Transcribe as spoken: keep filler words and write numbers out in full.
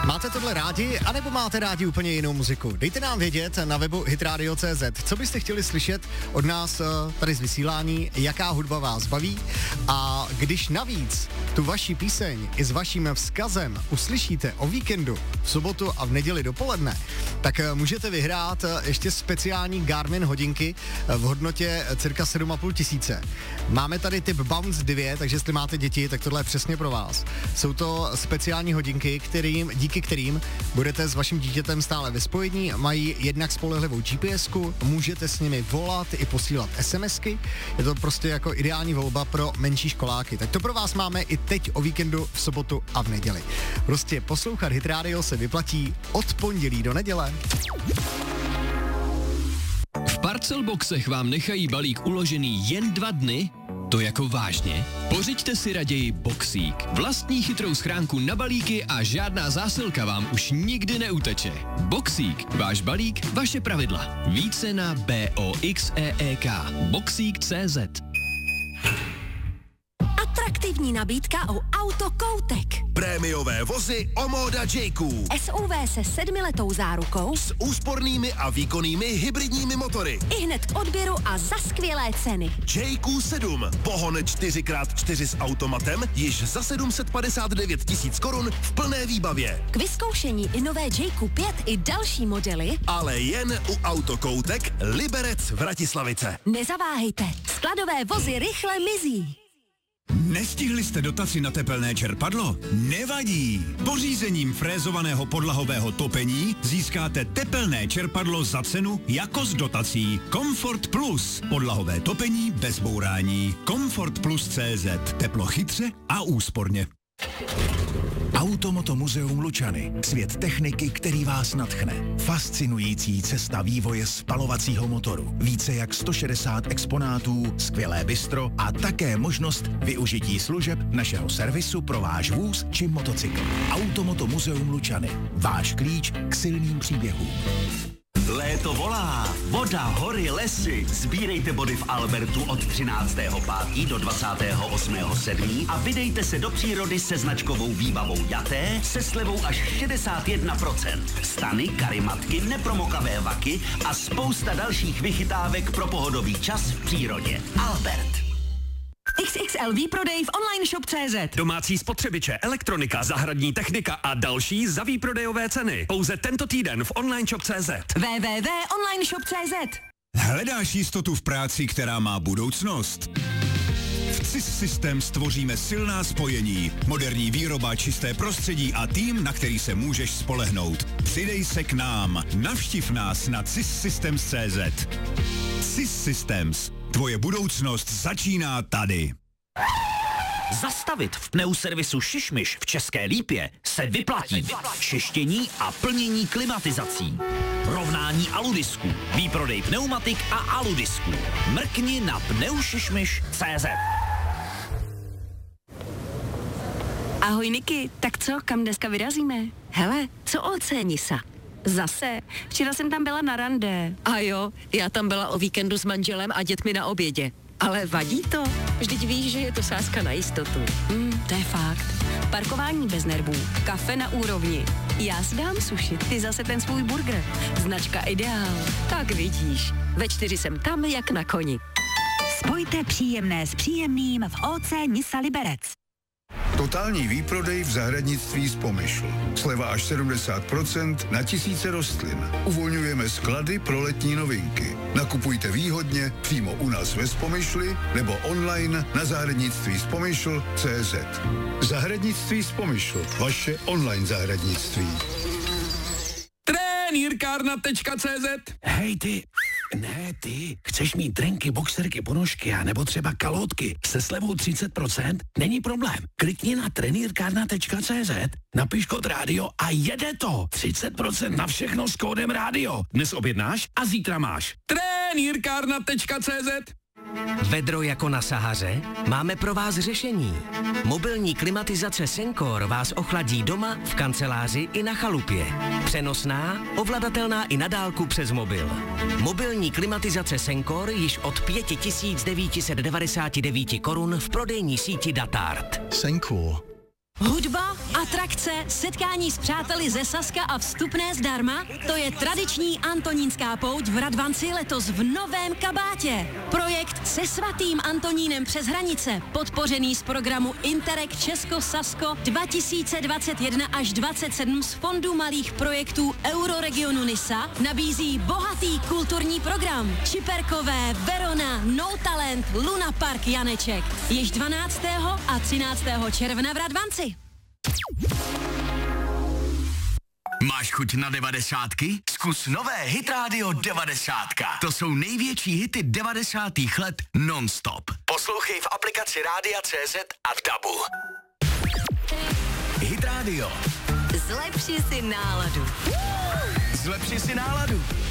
Máte tohle rádi, anebo máte rádi úplně jinou muziku? Dejte nám vědět na webu hitradio tečka cé zet, co byste chtěli slyšet od nás tady z vysílání, jaká hudba vás baví. A když navíc tu vaši píseň i s vaším vzkazem uslyšíte o víkendu v sobotu a v neděli dopoledne, tak můžete vyhrát ještě speciální Garmin hodinky v hodnotě cirka sedm a půl tisíce. Máme tady typ Bounce dva, takže jestli máte děti, tak tohle je přesně pro vás. Jsou to speciální hodinky, kterým, díky kterým budete s vaším dítětem stále ve spojení, mají jednak spolehlivou G P S ku, můžete s nimi volat i posílat SMSky, je to prostě jako ideální volba pro menší školáky. Tak to pro vás máme i teď o víkendu v sobotu a v neděli. Prostě poslouchat Hit Radio se vyplatí od pondělí do neděle. V Parcelboxech vám nechají balík uložený jen dva dny? To jako vážně? Pořiďte si raději Boxík. Vlastní chytrou schránku na balíky a žádná zásilka vám už nikdy neuteče. Boxík. Váš balík, vaše pravidla. Více na B O X E E K. Boxík tečka cé zet. Atraktivní nabídka u Autokoutek. Prémiové vozy Omoda J-Q. S U V se sedmiletou zárukou. S úspornými a výkonnými hybridními motory. Ihned k odběru a za skvělé ceny. J Q sedm. Pohon čtyři krát čtyři s automatem již za sedm set padesát devět tisíc korun v plné výbavě. K vyzkoušení i nové J Q pět i další modely. Ale jen u Autokoutek Liberec Vratislavice. Nezaváhejte. Skladové vozy rychle mizí. Nestihli jste dotaci na tepelné čerpadlo? Nevadí! Pořízením frézovaného podlahového topení získáte tepelné čerpadlo za cenu jako s dotací. Comfort Plus. Podlahové topení bez bourání. Comfort Plus tečka cé zet. Teplo chytře a úsporně. Automoto muzeum Lučany. Svět techniky, který vás nadchne. Fascinující cesta vývoje spalovacího motoru. Více jak sto šedesát exponátů, skvělé bistro a také možnost využití služeb našeho servisu pro váš vůz či motocykl. Automoto muzeum Lučany. Váš klíč k silným příběhům. Léto volá, voda, hory, lesy. Sbírejte body v Albertu od třináctého pátého do dvacátého osmého sedmého a vydejte se do přírody se značkovou výbavou Jaté se slevou až šedesát jedna procent. Stany, karimatky, nepromokavé vaky a spousta dalších vychytávek pro pohodový čas v přírodě. Albert. X X L výprodej v online shop tečka cé zet. Domácí spotřebiče, elektronika, zahradní technika a další za výprodejové ceny. Pouze tento týden v online shop tečka cé zet. w w w tečka online shop tečka cé zet. Hledáš jistotu v práci, která má budoucnost? V C I S System stvoříme silná spojení, moderní výroba, čisté prostředí a tým, na který se můžeš spolehnout. Přidej se k nám. Navštiv nás na C I S Systems tečka cé zet. C I S Systems. Tvoje budoucnost začíná tady. Zastavit v pneuservisu Šišmiš v České Lípě se vyplatí. Čištění a plnění klimatizací. Rovnání aludisku. Výprodej pneumatik a aludisku. Mrkni na pneušišmiš tečka cé zet. Ahoj Niky, tak co, kam dneska vyrazíme? Hele, co o Nisa? Zase, včera jsem tam byla na rande. A jo, já tam byla o víkendu s manželem a dětmi na obědě. Ale vadí to? Vždyť víš, že je to sázka na jistotu. Hmm, to je fakt. Parkování bez nervů, kafe na úrovni. Já si dám suši, ty zase ten svůj burger. Značka Ideál. Tak vidíš, ve čtyři jsem tam jak na koni. Spojte příjemné s příjemným v O C Nisa Liberec. Totální výprodej v zahradnictví z Pomyšl. Sleva až sedmdesát procent na tisíce rostlin. Uvolňujeme sklady pro letní novinky. Nakupujte výhodně přímo u nás ve Spomyšli nebo online na zahradnictví z Pomyšl tečka cé zet. Zahradnictví z Pomyšl. Vaše online zahradnictví. Trenýrkárna tečka cé zet. Hej ty, ne ty, chceš mít drinky, boxerky, ponožky a nebo třeba kalhotky se slevou třicet procent? Není problém. Klikni na trenýrkárna tečka cé zet, napiš kód rádio a jede to. třicet procent na všechno s kódem rádio. Dnes objednáš a zítra máš. Trenýrkárna tečka cé zet. Vedro jako na Sahaře? Máme pro vás řešení. Mobilní klimatizace Sencor vás ochladí doma, v kanceláři i na chalupě. Přenosná, ovladatelná i na dálku přes mobil. Mobilní klimatizace Sencor již od pět tisíc devět set devadesát devět korun v prodejní síti Datart. Sencor. Hudba, Atrakce, setkání s přáteli ze Saska a vstupné zdarma, to je tradiční antonínská pouť v Radvanci letos v novém kabátě. Projekt se svatým Antonínem přes hranice, podpořený z programu Interreg Česko-Sasko dva tisíce dvacet jedna až dvacet sedm z Fondu malých projektů Euroregionu Nisa, nabízí bohatý kulturní program. Čiperkové, Verona, No Talent, Luna Park Janeček. Již dvanáctého a třináctého června v Radvanci. Máš chuť na devadesátky? Zkus nové Hit Radio devadesátka. To jsou největší hity devadesátých let non-stop. Poslouchej v aplikaci Rádia C Z a v dabu. Hit Radio. Zlepši si náladu. Zlepši si náladu.